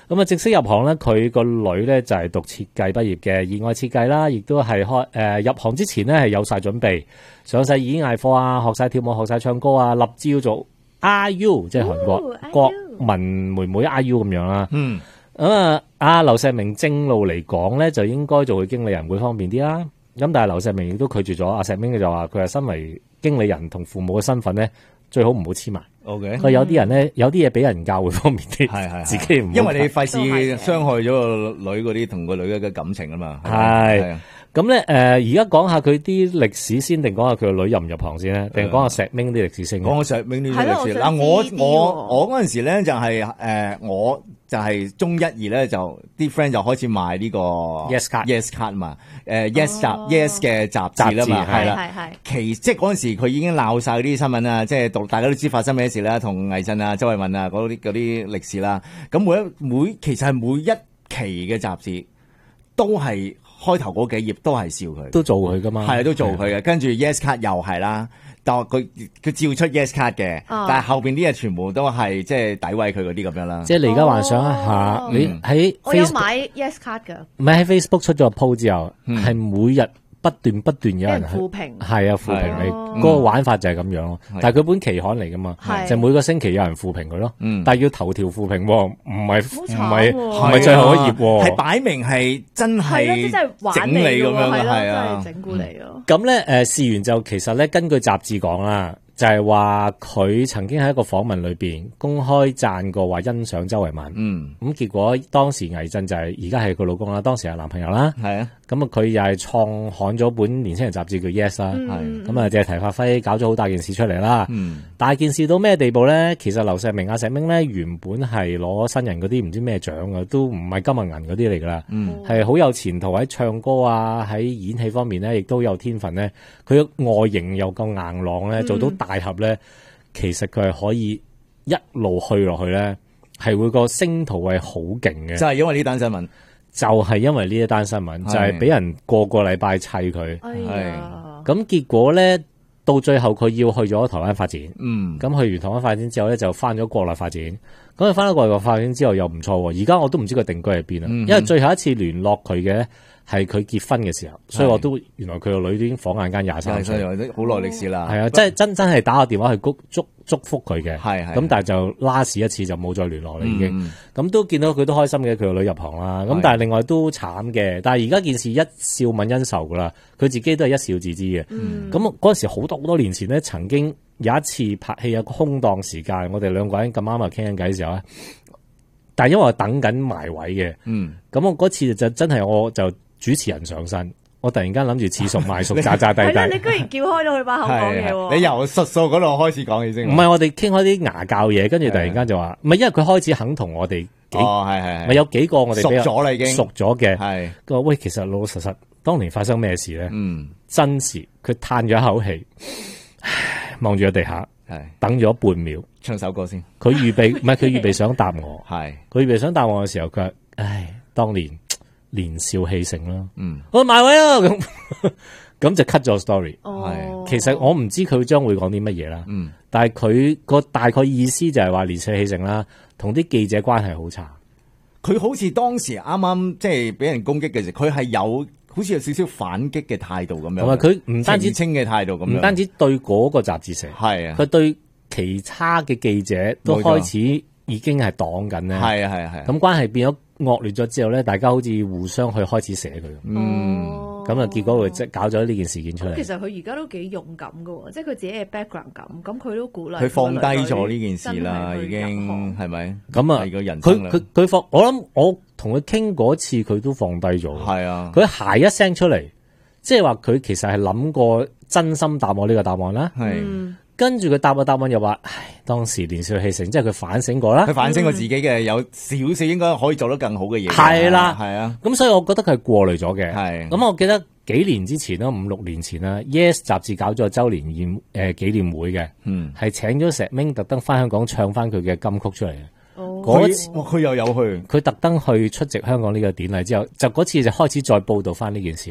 咁啊，正式入行咧，佢個女咧就係讀設計畢業嘅，熱愛設計啦，亦都係開誒入行之前咧係有晒準備，上晒演藝課啊，學晒跳舞，學晒唱歌啊，立志要做 I U， 即係韓國、哦、國民妹妹 I U 咁樣啦。嗯，咁啊，阿劉錫明正路嚟講咧，就應該做佢經理人會方便啲啦。咁但係劉錫明亦都拒絕咗，阿錫明就話佢係身為經理人同父母嘅身份咧，最好唔好黐埋。O K， 佢有啲人咧，有啲嘢俾人教會方便啲，係係自己唔好， 因為你費事傷害咗個女嗰啲同個女嘅感情啊嘛。 係咁咧，誒，而家講下佢啲歷史先，定講下佢個女入唔入行先咧？定講下錫明啲歷史先？ 講下錫明啲歷史。嗱，我我我嗰陣時咧就係誒，我就係中一二咧就啲 friend 就開始賣呢個 Yes 卡 Yes 卡嘛，誒 Yes 雜 Yes 嘅雜誌啦嘛，係啦，係其即係嗰陣時佢已經鬧晒啲新聞啦，即係讀大家都知發生咩事啦，同魏震啊、周慧敏啊嗰啲嗰啲歷史啦。咁每一每其實係每一期嘅雜誌都係。開頭嗰幾頁都係笑佢， 都做佢噶嘛， 係都做佢嘅。跟住 Yes 卡又係啦，但佢佢照出 Yes 卡嘅，哦、但係後邊啲嘢全部都係即係詆毀佢嗰啲咁樣啦。 即係你而家幻想一下，哦、你喺我有買 Yes 卡噶， 唔係喺 Facebook 出咗個 post 之後，係、嗯、每日。不斷不斷有人負評， 係啊負評你嗰個玩法就係咁樣咯。但係佢本期刊嚟噶嘛，就每個星期有人負評佢咯。但係要頭條負評，唔係唔係唔係最後一頁， 係擺明係真係整你咁樣，係啊， 整蠱你咯。 咁咧誒，事緣就其實咧，根據雜誌講啦。就係話佢曾經喺一個訪問裏邊公開讚過話欣賞周慧敏，嗯，咁結果當時魏震就係而家係佢老公啦，當時係男朋友啦，係啊，咁啊佢又係創刊咗本年輕人雜誌叫 Yes 啦，係，咁啊借題發揮搞咗好大件事出嚟啦，嗯，大件事到咩地步咧？其實劉錫明阿錫明咧原本係攞新人嗰啲唔知咩獎啊，都唔係金銀銀嗰啲嚟噶啦，嗯，係好有前途喺唱歌啊，喺演戲方面咧亦都有天分咧，佢外形又夠硬朗咧，做到大合咧，其實佢係可以一路去落去咧，係會個星途係好勁嘅。 就係因為呢單新聞， 就係因為呢一單新聞，就係俾人個個禮拜砌佢。 係咁結果咧，到最後佢要去咗台灣發展。嗯，咁去完台灣發展之後咧，就翻咗國內發展。咁佢翻咗國內發展之後又唔錯。而家我都唔知佢定居喺邊啦。嗯、因為最後一次聯絡佢嘅係佢結婚嘅時候，所以我都原來佢個女已經晃眼間廿三歲， 好耐歷史啦。 係啊，即係真真係打個電話去祝祝祝福佢嘅。係係。咁但係就 last 一次就冇再聯絡啦，已經。咁、嗯、都見到佢都開心嘅，佢個女入行啦。咁但係另外都慘嘅。但係而家件事一笑泯恩仇噶啦，佢自己都係一笑置之嘅。咁嗰陣時好多好多年前咧，曾經有一次拍戲有個空檔時間，我哋兩個人咁啱啊傾緊偈嘅時候咧，但係因為我等緊埋位嘅，嗯，咁我嗰次就真係我就。主持人上身，我突然間諗住似熟賣熟炸炸地地， 你居然叫開咗佢把口講嘢喎！ 你由術數嗰度開始講起先。 唔係我哋傾開啲牙教嘢，跟住突然間就話，唔係因為佢開始肯同我哋幾， 哦係係， 咪有幾個我哋熟咗啦已經， 熟咗嘅。 係佢話喂，其實老老實實當年發生咩事咧？嗯，真事。佢嘆咗一口氣，望住個地下，係等咗半秒， 唱首歌先。 佢預備唔係佢預備想答我， 係佢預備想答我嘅時候，佢話唉，當年。年少氣盛啦，嗯，我埋位啊，咁咁就 cut 咗 story。係，其實我唔知佢將會講啲乜嘢啦，嗯，但係佢個大概意思就係話年少氣盛啦，同啲記者關係好差。 佢好似當時啱啱即係俾人攻擊嘅時候，佢係有好似有少少反擊嘅態度咁樣。 同埋佢唔單止清嘅態度咁樣， 唔單止對嗰個雜誌社， 係啊， 佢對其他嘅記者都開始已經係擋緊咧。係啊係啊係。咁關係變咗惡劣咗之後咧，大家好似互相去開始寫佢，嗯，咁啊，結果佢即係搞咗呢件事件出嚟。 其實佢而家都幾勇敢噶，即係佢自己嘅 background 咁，咁佢都鼓勵佢放低咗呢件事啦，已經係咪？ 咁啊，佢佢佢放，我諗我同佢傾嗰次，佢都放低咗。係啊，佢鞋一聲出嚟，即係話佢其實係諗過真心答我呢個答案啦。係。嗯跟住佢答個答案又話，唉，當時年少氣盛，即係佢反省過啦。 佢反省過自己嘅，有少少應該可以做得更好嘅嘢。 係啦， 係啊。 咁所以我覺得佢係過濾咗嘅。係。咁我記得幾年之前啦，五六年前啦 ，Yes 雜誌搞咗周年宴誒紀念會嘅，嗯，係請咗錫明特登翻香港唱翻佢嘅金曲出嚟嘅。 哦，嗰次佢又有去， 佢特登去出席香港呢個典禮之後，就嗰次就開始再報道翻呢件事啦。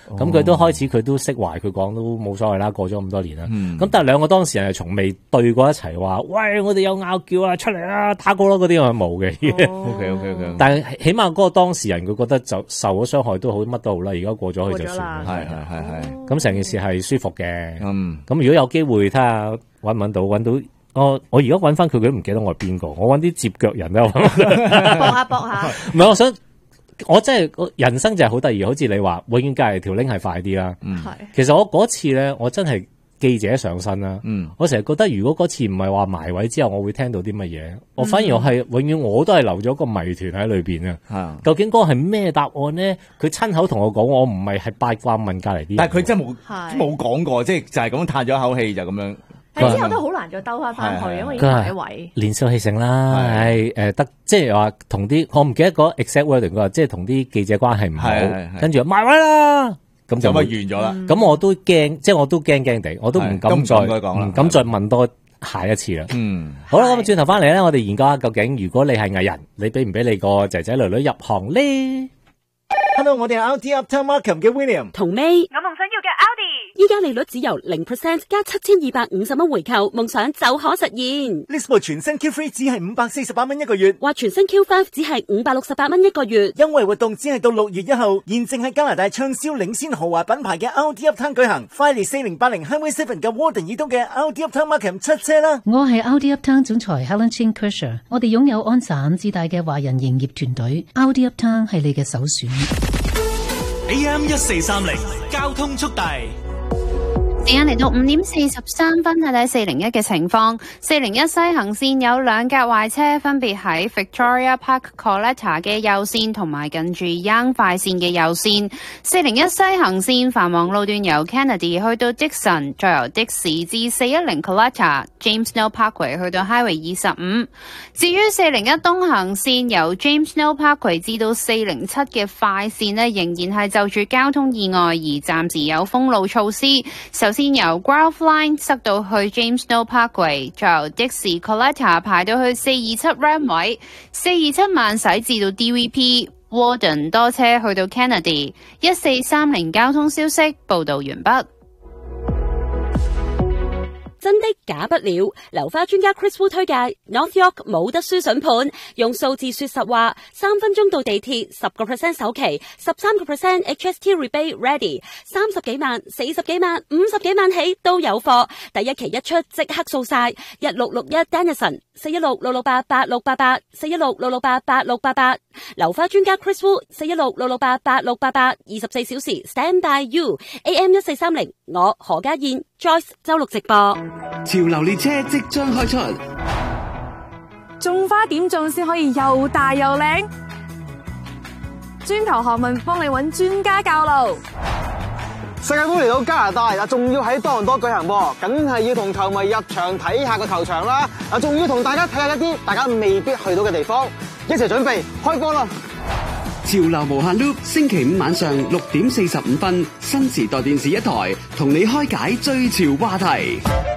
咁佢、哦、都開始佢都釋懷，佢講都冇所謂啦，過咗咁多年啦。咁、嗯、但係兩個當事人係從未對過一齊話，喂，我哋有拗撬啊，出嚟啦，打過咯嗰啲係冇嘅。 O K O K O K。但係起碼嗰個當事人佢覺得就受咗傷害都好，乜都好啦，而家過咗去就算。 係係係係。 咁成件事係舒服嘅。 嗯。 咁如果有機會睇下搵唔搵到，搵到。我我而家揾翻佢，佢都唔記得我係邊個。我揾啲接腳人咧，搏下搏下。唔係，我想我真係人生就係好得意，好似你話永遠隔離條 link 係快啲啦。 嗯， 其實我嗰次咧，我真係記者上身啦。 嗯， 我成日覺得如果嗰次唔係話埋位之後，我會聽到啲乜嘢？我反而我係永遠我都係留咗個謎團喺裏邊啊。 嗯、 究竟嗰個係咩答案咧？佢親口同我講，我唔係係八卦問隔離啲。 但係佢真係冇冇講過，即係就係咁嘆咗一口氣就咁樣。 係之後都好難再兜翻翻去，因為已經埋一位。 年少氣盛啦，係誒得，即係話同啲我唔記得嗰 exact wording，佢話即係同啲記者關係唔好，跟住埋位啦，咁就完咗啦。 咁、嗯、我都驚，即係我都驚驚地，我都唔敢再唔敢再問多下一次啦。 嗯， 好啦，咁轉頭翻嚟咧，我哋研究下究竟如果你係藝人，你俾唔俾你個仔仔女女入行咧？ Hello， 我哋係 L D Uptown Markham 嘅 William 同 May， 我夢想要嘅 Audi。 依家利率只由零 percent 加七千二百五十蚊回購，夢想就可實現。 呢部全新 Q 三只係五百四十八蚊一個月， 或全新 Q 五只係五百六十八蚊一個月。 優惠活動只係到六月一號，現正喺加拿大暢銷領先豪華品牌嘅 L D Uptown 舉行。快嚟四零八零 Highway Seven 嘅 Warden 以東嘅 L D Uptown Markham 出車啦！ 我係 L D Uptown 總裁 Helen Chin Kersher， 我哋擁有安省至大嘅華人營業團隊 ，L D Uptown 係你嘅首選。 A M 一四三零交通速遞。 時間嚟到五點四十三分，睇睇四零一嘅情況。四零一西行線有兩架壞車，分別喺 Victoria Park Coletta 嘅右線同埋近住 Young 快線嘅右線。四零一西行線繁忙路段由 Kennedy 去到 Dixon， 再由的士至四一零 Coletta James Snow Parkway 去到 Highway 二十五。至於四零一東行線由 James Snow Parkway 至到四零七嘅快線呢，仍然係就住交通意外而暫時有封路措施。首先由 Grove Line 塞到去 James Snow Parkway， 再由的士 Coletta 排到去四二七 Ram 位，四二七慢駛至到 D V P Warden 多車去到 Kennedy。 一四三零交通消息報道完畢。 真的假不了，流花專家 Chris Wu 推介 North York 冇得輸筍盤，用數字說實話，三分鐘到地鐵，十個 percent 首期，十三個 percent H S T rebate ready，三十幾萬、四十幾萬、五十幾萬起都有貨，第一期一出即刻掃晒，一六六一 Dennison， 四一六六六八八六八八，四一六六六八八六八八，流花專家 Chris Wu， 四一六六六八八六八八，二十四小時 stand by you， A M 一四三零，我何家燕 Joyce 周六直播。 潮流列車即將開出， 種花點種先可以又大又靚？專求學問幫你揾專家教路。 世界盃嚟到加拿大，嗱仲要喺多倫多舉行喎，梗係要同球迷入場睇下個球場啦。嗱，仲要同大家睇下一啲大家未必去到嘅地方，一齊準備開波啦！ 潮流無限 loop， 星期五晚上六點四十五分，新時代電視一台同你開解最潮話題。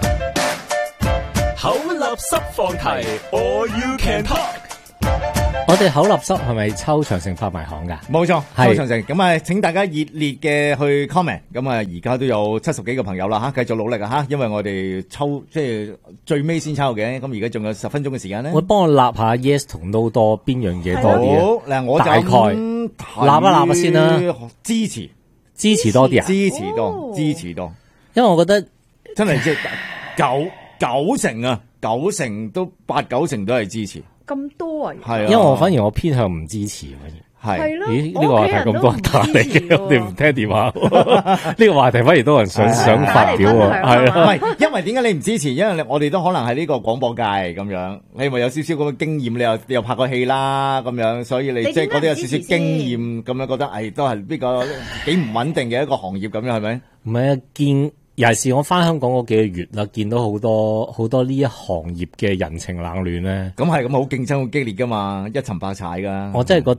口立濕放題 ，All you can talk。 我哋口立濕係咪抽長城拍賣行噶？ 冇錯，抽長城。咁啊，請大家熱烈嘅去 comment。咁啊，而家都有七十幾個朋友啦吓，繼續努力啊吓，因為我哋抽即係最尾先抽嘅。咁而家仲有十分鐘嘅時間咧。 我幫我立下 yes 同 no 多邊樣嘢多啲啊？ 嗱，我就大概立一立先啦。 支持， 支持多啲啊！ 支持多，支持多。 因為我覺得真係即係九。九成啊，九成都八九成都係支持， 咁多啊？ 係啊， 因為我反而我偏向唔支持， 係係咯。 咦？呢、這個話題咁多人打嚟嘅，我哋唔聽電話。呢個話題反而多人想想發表喎，係啊。 唔係，因為點解你唔支持？因為我哋都可能係呢個廣播界咁樣，你咪有少少咁嘅經驗，你又你又拍過戲啦咁樣，所以你即係覺得有少少經驗咁樣，覺得誒都係呢個幾唔穩定嘅一個行業咁樣，係咪？ 唔係啊，見。尤其是我翻香港嗰幾個月啦，見到好多好多呢一行業嘅人情冷暖咧， 咁係咁好競爭好激烈噶嘛，一沉百踩噶。 我真係覺得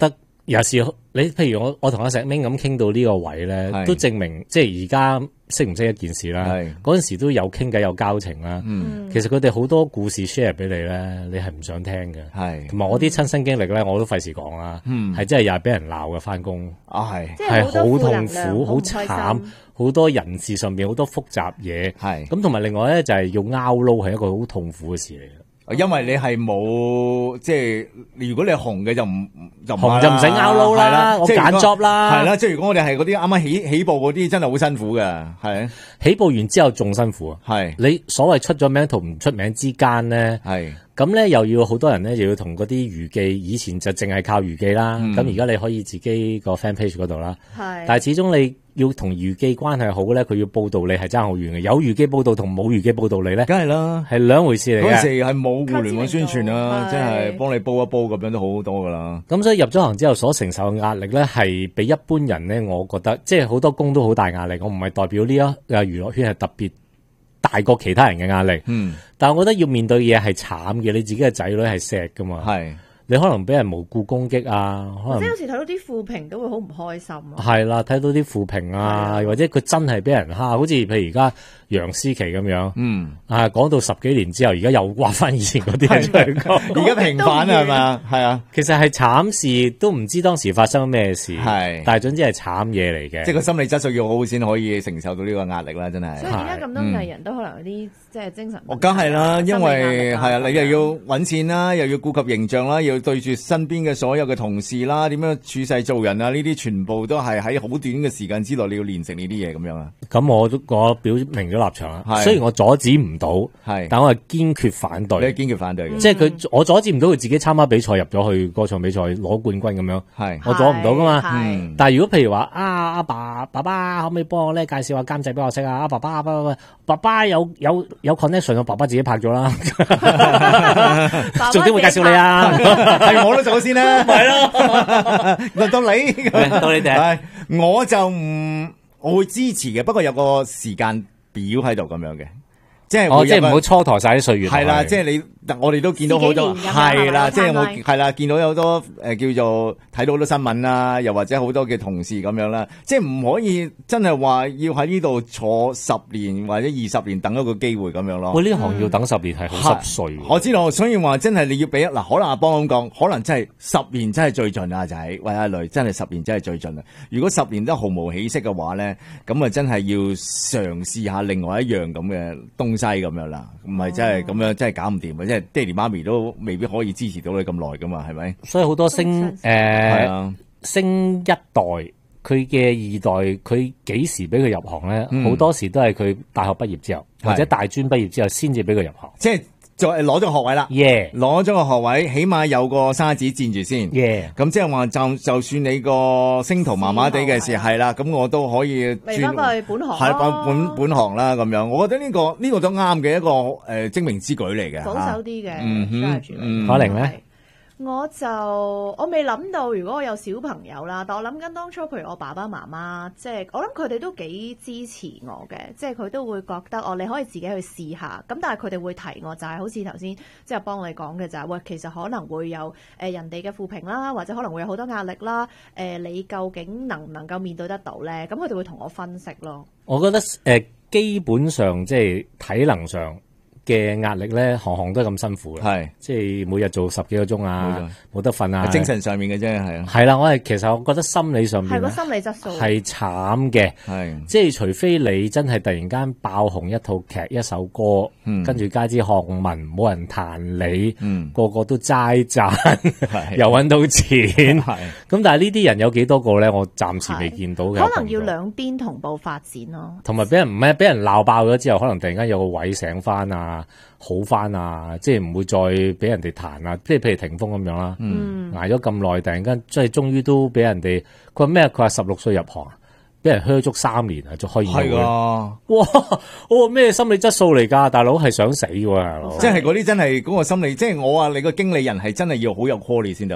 有時你譬如我我同阿石明咁傾到呢個位咧，都證明即係而家識唔識一件事啦。嗰陣時都有傾偈有交情啦。嗯、其實佢哋好多故事 share 俾你咧，你係唔想聽嘅。係同埋我啲親身經歷咧，我都費事講啦。係、嗯、真係又係俾人鬧嘅翻工。啊係，係好痛苦、好慘、好多人事上邊好多複雜嘢。係咁同埋另外咧就係要拗撈係一個好痛苦嘅事嚟嘅。 因為你係冇即係，如果你係紅嘅就唔就紅就唔使拗撈啦，我揀 job 啦， 係啦。即係如果我哋係嗰啲啱啱起起步嗰啲，真係好辛苦嘅，係起步完之後仲辛苦啊。係你所謂出咗名同唔出名之間咧，係咁咧又要好多人咧，又要同嗰啲娛記，以前就淨係靠娛記啦。咁而家你可以自己個 fan page 嗰度啦，係，但係始終你要同娛記關係好咧，佢要報道你係爭好遠嘅。有娛記報道同冇娛記報道你咧，梗係啦，係兩回事嚟嘅。 嗰陣時係冇互聯網宣傳啦，即係幫你煲一煲咁樣都好好多噶啦。 咁所以入咗行之後所承受嘅壓力咧，係比一般人咧，我覺得即係好多工都好大壓力。我唔係代表呢一嘅娛樂圈係特別大過其他人嘅壓力，嗯，但係我覺得要面對嘅嘢係慘嘅，你自己嘅仔女係錫噶嘛，係。你可能俾人無故攻擊啊，可能或者有時睇到啲負評都會好唔開心啊。 係啦，睇到啲負評啊，或者佢真係俾人蝦，好似譬如而家楊思琦咁樣，嗯，啊講到十幾年之後，而家又挖翻以前嗰啲人出嚟講， 而家平反係嘛？係啊， 其實係慘事，都唔知當時發生咩事，係，但係總之係慘嘢嚟嘅。 即係個心理質素要好先可以承受到呢個壓力啦，真係。 所以點解咁多藝人都可能有啲即係精神？ 我梗係啦，因為係啊，你又要揾錢啦，又要顧及形象啦，要對住身邊嘅所有嘅同事啦，點樣處世做人啊？呢啲全部都係喺好短嘅時間之內，你要練成呢啲嘢咁樣啊。 咁我都我表明咗立場啦。雖然我阻止唔到，係，但我係堅決反對。 你係堅決反對嘅， 即係佢我阻止唔到佢自己參加比賽入咗去歌唱比賽攞冠軍咁樣，係我阻唔到噶嘛。但係如果譬如話啊，阿爸爸爸可唔可以幫我咧介紹下監製俾我識啊？阿爸爸阿爸爸爸爸有有有 connection， 我爸爸自己拍咗啦，仲點會介紹你啊？ 係我都做先啦， 係咯， 輪到你， 到你哋， 我就唔我會支持嘅，不過有個時間表喺度咁樣嘅，即係哦，即係唔好蹉跎晒啲歲月。 係啦，即係你，我哋都見到好多係啦，即係我係啦，見到有好多誒叫做睇到好多新聞啦，又或者好多嘅同事咁樣啦，即係唔可以真係話要喺呢度坐十年或者二十年等一個機會咁樣咯。 喂，呢行要等十年係好濕碎。 我知道，所以話真係你要俾嗱，可能阿邦咁講，可能真係十年真係最盡啊，仔喂阿雷，真係十年真係最盡啊！如果十年都毫無起色嘅話咧，咁啊真係要嘗試下另外一樣咁嘅東西咁樣啦，唔係真係咁樣真係搞唔掂嘅，即係爹哋媽咪都未必可以支持到你咁耐噶嘛，係咪？ 所以好多星誒、呃啊、星一代佢嘅二代，佢幾時俾佢入行咧？好、嗯、多時都係佢大學畢業之後，或者大專畢業之後先至俾佢入行， 即係。就係攞咗個學位啦， 耶！ 攞咗個學位，起碼有個沙紙墊住先， 耶！ 咁即係話就就算你個星途麻麻地嘅事係啦，咁我都可以轉翻去本行， 係本本行啦咁樣。我覺得呢個呢個都啱嘅一個誒精明之舉嚟嘅， 保守啲嘅， 嗯哼，嗯， 可能咧。 我就我未諗到，如果我有小朋友啦，但我諗緊當初，譬如我爸爸媽媽，即係我諗佢哋都幾支持我嘅，即係佢都會覺得哦，你可以自己去試下。咁但係佢哋會提我，就係好似頭先即係幫你講嘅就係，喂，其實可能會有誒人哋嘅負評啦，或者可能會有好多壓力啦。誒，你究竟能唔能夠面對得到咧？咁佢哋會同我分析咯。 我覺得誒，基本上即係體能上嘅壓力咧，行行都係咁辛苦嘅，係即係每日做十幾個鐘啊，冇得瞓啊， 精神上面嘅啫，係啊， 係啦，我係其實我覺得心理上面係個心理質素係慘嘅，係即係除非你真係突然間爆紅一套劇一首歌，嗯、跟住加之學文冇人彈你，嗯、個個都齋讚，又揾到錢，係咁，但係呢啲人有幾多個咧？我暫時未見到嘅， 可能要兩邊同步發展咯， 同埋俾人唔係俾人鬧爆咗之後，可能突然間有個位醒翻啊！好翻啊！即係唔會再俾人哋彈啊！即係譬如霆鋒咁樣啦，嗯、捱咗咁耐，突然間即係終於都俾人哋佢話咩？佢話十六歲入行，俾人靴足三年啊，就可以係㗎！哇！哦咩心理質素嚟㗎？大佬係想死㗎喎！ 即係嗰啲真係嗰個心理，即係我話你個經理人係真係要好有 quality 先得啦。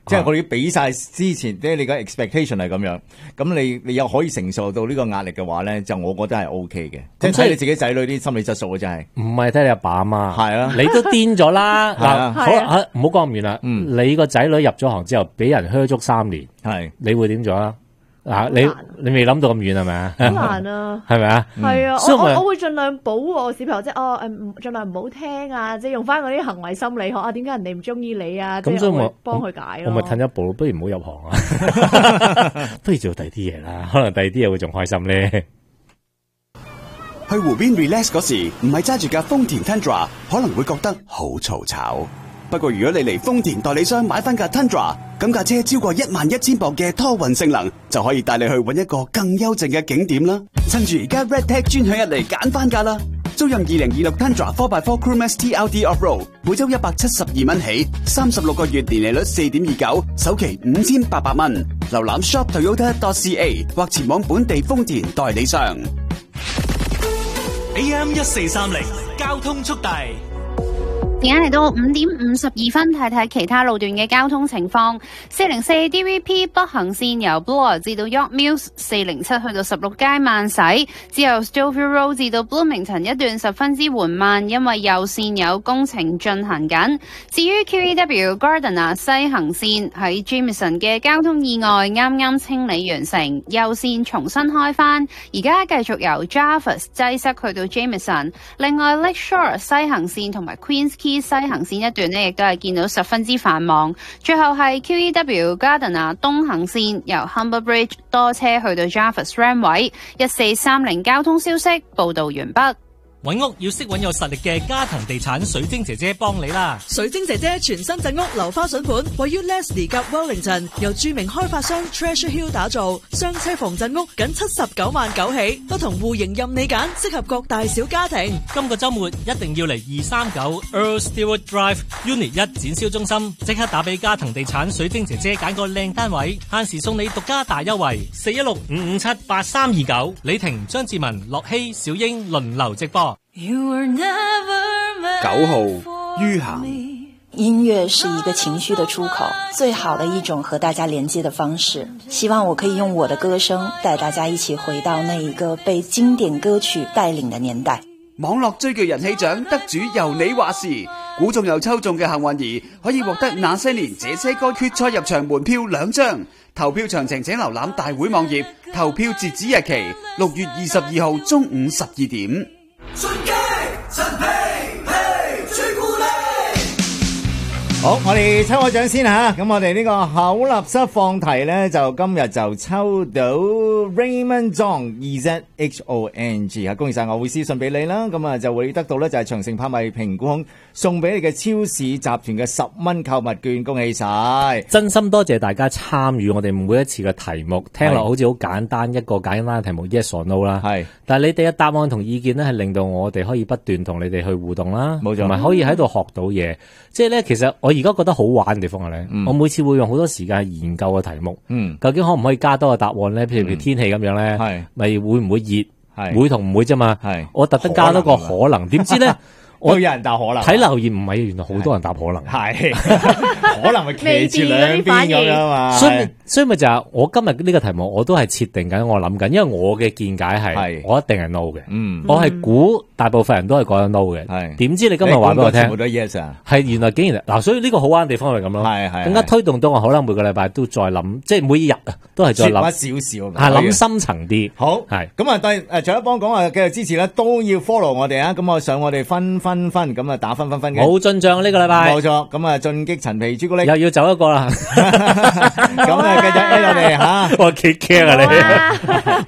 即係我哋俾晒之前，即係你嘅 expectation 係咁樣，咁你你又可以承受到呢個壓力嘅話咧，就我覺得係 O K 嘅。即係睇你自己仔女啲心理質素啊，真係。 唔係睇你阿爸阿媽， 係啊， 你都癲咗啦。嗱，好啊，唔好講咁遠啦。 嗯， 你個仔女入咗行之後，俾人靴足三年， 係你會點做啊？嗱，你你未諗到咁遠係咪啊？ 好難啊， 係咪啊？ 係啊，我我我會盡量保護我小朋友，即係哦誒，盡量唔好聽啊，即係用翻嗰啲行為心理學啊，點解人哋唔中意你啊？咁所以我幫佢解咯。 我咪褪一步，不如唔好入行啊，不如做第二啲嘢啦，可能第二啲嘢會仲開心咧。 去湖邊 relax 嗰時，唔係揸住架豐田 Tundra， 可能會覺得好嘈吵。不過如果你嚟豐田代理商買翻架 Tundra， 咁架車超過一萬一千磅嘅拖運性能，就可以帶你去搵一個更幽靜嘅景點啦。趁住而家 RedTag 專享日嚟揀翻架啦！租任二零二六 Tundra 四 by 四 Crew Max T L D Off Road， 每周一百七十二蚊起，三十六個月年利率四點二九，首期五千八百蚊。瀏覽 shop toyota dot c a 或前往本地豐田代理商。 A M 一四三零交通速遞。 而家嚟到五點五十二分，睇睇其他路段嘅交通情況。四零四 D V P 北行線由 Bloor 至到 York Mills， 四零七去到十六街慢駛，之後 Stouffville Road 至到 Bloomington 一段十分之緩慢，因為右線有工程進行緊。至於 Q E W Gardiner 西行線喺 Jameson 嘅交通意外啱啱清理完成，右線重新開返，而家繼續由 Jarvis 擠塞去到 Jameson。另外 Lakeshore 西行線同埋 Queens Quay西行線一段呢，亦都係見到十分之繁忙。最後係 Q E W Gardiner 東行線由 Humber Bridge 多車去到 Jarvis Ram 位。一四三零交通消息報道完畢。 揾屋要識揾有實力嘅嘉騰地產水晶姐姐幫你啦！ 水晶姐姐全新鎮屋樓花筍盤，位於 Leslie 及 Wellington， 由著名開發商 Treasure Hill 打造，雙車房鎮屋僅七十九萬九起，不同戶型任你揀，適合各大小家庭。 今個週末一定要嚟二三九 Earl Stewart Drive Unit 一展銷中心，即刻打俾嘉騰地產水晶姐姐揀個靚單位，限時送你獨家大優惠，四一六五五七八三二九。李婷、張志文、樂希、小英輪流直播。 九號於行。 音樂是一個情緒的出口，最好的一種和大家連接的方式。希望我可以用我的歌聲帶大家一起回到那一個被經典歌曲帶領的年代。 網絡追劇人氣獎得主由你話事，估中又抽中嘅幸運兒可以獲得那些年這些歌決賽入場門票兩張。投票詳情請瀏覽大會網頁，投票截止日期六月二十二號中午十二點。 好，我哋抽個獎先吓，咁我哋呢個口立濕放題咧，就今日就抽到 Raymond Zhong E Z H O N G 啊，恭喜晒，我會私信俾你啦，咁啊就會得到咧就係長城拍賣評估控送俾你嘅超市集團嘅十蚊購物券，恭喜晒！ 真心多謝大家參與我哋每一次嘅題目，聽落好似好簡單，一個簡單嘅題目 yes or no 啦，係，但係你哋嘅答案同意見咧，係令到我哋可以不斷同你哋去互動啦，冇錯，同埋可以喺度學到嘢，即係咧其實我而家覺得好玩嘅地方係咧，嗯、我每次會用好多時間去研究嘅題目，嗯、究竟可唔可以加多個答案咧？譬如天氣咁樣咧，咪、嗯、會唔會熱？會同唔會啫嘛？我特登加多個可能，點知咧？ 我有人答可能， 睇留言唔係，原來好多人答可能，係可能係企住兩邊咁樣嘛。 所以所以咪就係我今日呢個題目，我都係設定緊，我諗緊，因為我嘅見解係，我一定係 no 嘅。嗯，我係估大部分人都係講緊 no 嘅。係，點知你今日話俾我聽，全部都 yes 啊？係原來竟然嗱，所以呢個好玩嘅地方係咁咯。係係，更加推動到我可能每個禮拜都再諗，即係每日啊都係再諗少少， 係諗深層啲。好係咁啊，對誒，除咗幫講話繼續支持咧，都要 follow 我哋啊。咁我上我哋分分。分分咁啊，打分分分嘅冇進賬呢個禮拜， 冇錯。咁啊，進擊陳皮朱古力又要走一個啦。 咁啊，繼續 A 我哋吓， 我幾驚啊你。